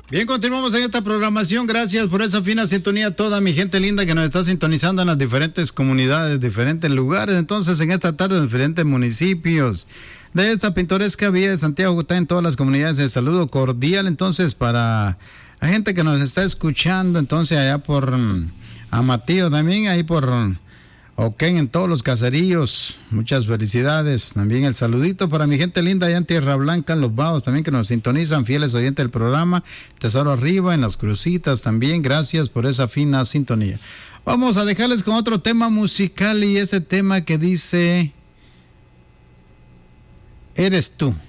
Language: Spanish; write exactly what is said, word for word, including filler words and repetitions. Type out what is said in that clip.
Bien, continuamos en esta programación. Gracias por esa fina sintonía, toda mi gente linda que nos está sintonizando en las diferentes comunidades, diferentes lugares. Entonces, en esta tarde, en diferentes municipios de esta pintoresca vía de Santiago, está en todas las comunidades. El saludo cordial, entonces, para la gente que nos está escuchando, entonces, allá por um, Amatillo también, ahí por um, Oquén, en todos los caseríos. Muchas felicidades. También el saludito para mi gente linda allá en Tierra Blanca, en Los Baos, también que nos sintonizan, fieles oyentes del programa. Tesoro Arriba, en Las Crucitas también. Gracias por esa fina sintonía. Vamos a dejarles con otro tema musical y ese tema que dice: Eres tú.